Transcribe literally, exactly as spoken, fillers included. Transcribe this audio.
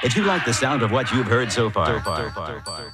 If you like the sound of what you've heard so far,